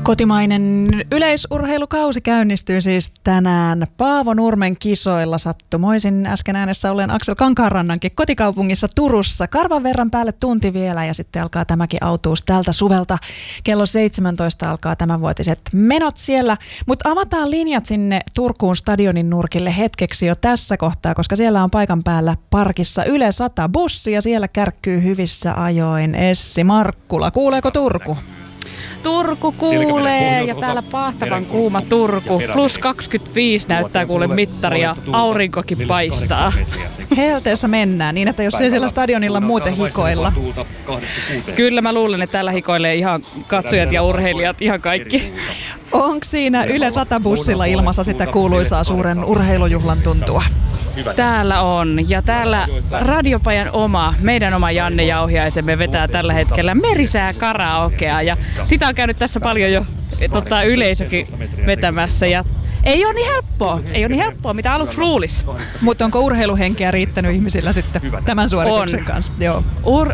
Kotimainen yleisurheilukausi käynnistyy siis tänään Paavo Nurmen kisoilla sattumoisin äsken äänessä olleen Aksel Kankaanrannankin kotikaupungissa Turussa. Karvan verran päälle tunti vielä ja sitten alkaa tämäkin autuus tältä suvelta. Kello 17 alkaa tämänvuotiset menot siellä, mutta avataan linjat sinne Turkuun stadionin nurkille hetkeksi jo tässä kohtaa, koska siellä on paikan päällä parkissa Yle 100 bussi ja siellä kärkkyy hyvissä ajoin Essi Markkula. Kuuleeko Turku? Turku kuulee ja täällä pahtavan kuuma Turku. Plus 25 näyttää kuule mittari ja aurinkokin paistaa. Helteessä mennään niin, että jos ei siellä stadionilla muuten hikoilla. Kyllä mä luulen, että täällä hikoilee ihan katsojat ja urheilijat, ihan kaikki. Onko siinä Yle 100 bussilla ilmassa sitä kuuluisaa suuren urheilujuhlan tuntua? Täällä on. Ja täällä Radiopajan meidän oma Janne Jauhiaisemme vetää tällä hetkellä Merisää karaokea. Ja sitä on käynyt tässä paljon jo yleisökin vetämässä. Ja ei ole niin helppoa, mitä aluksi luulisi. Mutta onko urheiluhenkeä riittänyt ihmisillä sitten tämän suorituksen kanssa? Joo.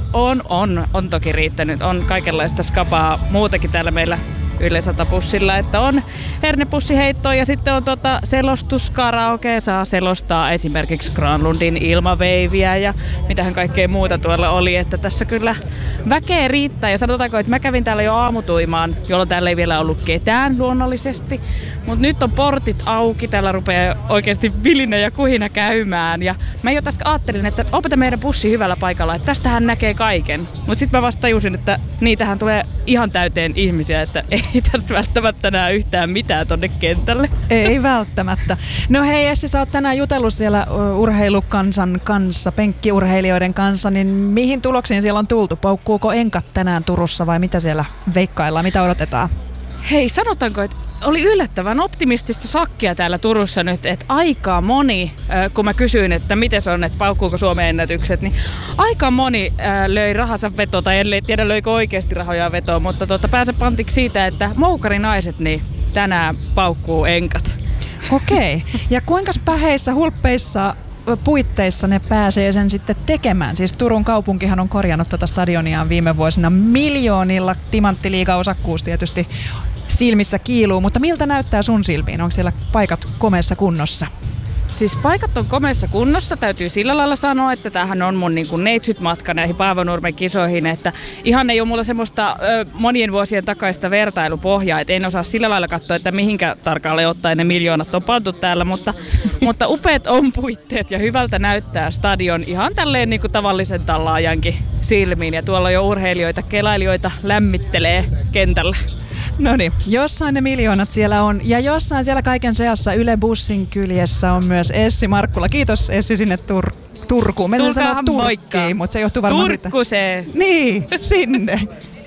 On toki riittänyt. On kaikenlaista skapaa muutakin täällä meillä Yle 100 bussilla, että on hernepussiheittoa ja sitten on selostuskaraokea, saa selostaa esimerkiksi Granlundin ilmaveiviä ja mitähän kaikkea muuta tuolla oli, että tässä kyllä väkeä riittää ja sanotaanko, että mä kävin täällä jo aamutuimaan, jolloin täällä ei vielä ollut ketään luonnollisesti, mutta nyt on portit auki, täällä rupeaa oikeasti vilinä ja kuhina käymään ja mä jo tässä ajattelin, että onpa meidän bussi hyvällä paikalla, että tästähän näkee kaiken, mutta sitten mä vasta tajusin, että niitähän tulee ihan täyteen ihmisiä, että ei tästä välttämättä näe yhtään mitään tonne kentälle. Ei välttämättä. No hei Essi, sä oot tänään jutellut siellä urheilukansan kanssa, penkkiurheilijoiden kanssa, niin mihin tuloksiin siellä on tultu? Paukkuuko enkat tänään Turussa vai mitä siellä veikkaillaan, mitä odotetaan? Hei, sanotaanko, että oli yllättävän optimistista sakkia täällä Turussa nyt, että aika moni, kun mä kysyin, että miten se on, että paukkuuko Suomen ennätykset, niin aika moni löi rahansa vetoa, tai en tiedä löikö oikeasti rahoja vetoa, mutta pääse pantiksi siitä, että moukarinaiset niin tänään paukkuu enkat. Okei, ja kuinka päheissä, hulppeissa puitteissa ne pääsee sen sitten tekemään? Siis Turun kaupunkihan on korjannut tuota stadioniaan viime vuosina miljoonilla, Timanttiliiga-osakkuus tietysti silmissä kiiluu, mutta miltä näyttää sun silmiin? Onko siellä paikat komeassa kunnossa? Siis paikat on komeassa kunnossa, täytyy sillä lailla sanoa, että tämähän on mun niin neitsyt matka näihin Paavo Nurmen kisoihin, että ihan ei ole mulla semmoista monien vuosien takaista vertailupohjaa, että en osaa sillä lailla katsoa, että mihinkä tarkalleen ottaen ne miljoonat on pantu täällä, mutta upeat on puitteet ja hyvältä näyttää stadion ihan tälleen niin kuin tavallisen tallaajankin silmiin ja tuolla jo urheilijoita, kelailijoita lämmittelee kentällä. No niin, jossain ne miljoonat siellä on ja jossain siellä kaiken seassa Yle Bussin kyljessä on myös Essi Markkula. Kiitos Essi sinne Turkuun. Meillä sanoo Turkkiin, mutta se johtuu varmaan siitä. Turkkuseen. Niin, sinne.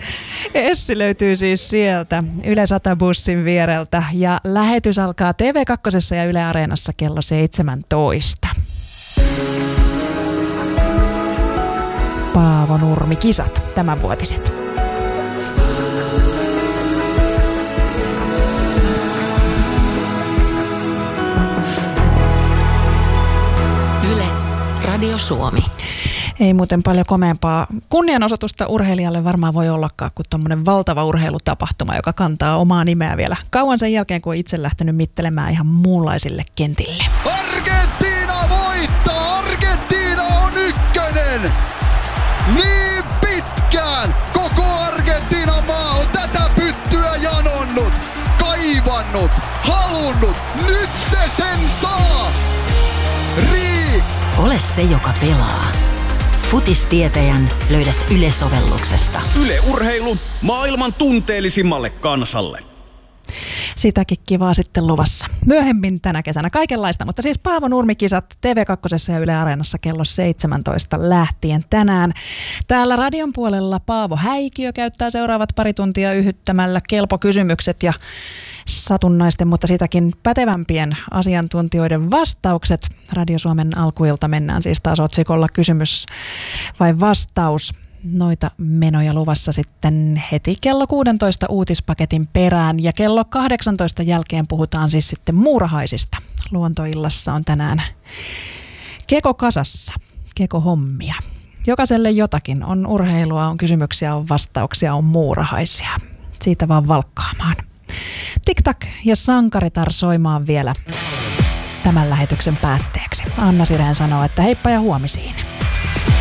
Essi löytyy siis sieltä Yle 100 bussin viereltä ja lähetys alkaa TV2 ja Yle Areenassa kello 17. Paavo Nurmi kisat, tämänvuotiset. Radio Suomi. Ei muuten paljon komeampaa kunnianosoitusta urheilijalle varmaan voi ollakaan kuin tommonen valtava urheilutapahtuma, joka kantaa omaa nimeä vielä kauan sen jälkeen, kun on itse lähtenyt mittelemään ihan muunlaisille kentille. Argentiina voittaa! Argentiina on ykkönen! Niin pitkään koko Argentiinan maa on tätä pyttyä janonnut, kaivannut, halunnut. Nyt se sen saa! Ole se, joka pelaa. Futistietäjän löydät Yle-sovelluksesta. Yle Urheilu maailman tunteellisimmalle kansalle. Sitäkin kivaa sitten luvassa. Myöhemmin tänä kesänä kaikenlaista, mutta siis Paavo Nurmi-kisat TV2 ja Yle Areenassa kello 17 lähtien tänään. Täällä radion puolella Paavo Häikiö käyttää seuraavat pari tuntia yhyttämällä kelpokysymykset ja satunnaisten, mutta sitäkin pätevämpien asiantuntijoiden vastaukset. Radio Suomen alkuilta mennään siis taas otsikolla kysymys vai vastaus. Noita menoja luvassa sitten heti kello 16 uutispaketin perään ja kello 18 jälkeen puhutaan siis sitten muurahaisista. Luontoillassa on tänään Keko kasassa, Keko hommia. Jokaiselle jotakin, on urheilua, on kysymyksiä, on vastauksia, on muurahaisia. Siitä vaan valkkaamaan. TikTok ja Sankaritar soimaan vielä tämän lähetyksen päätteeksi. Anna Sireen sanoo, että heippa ja huomisiin.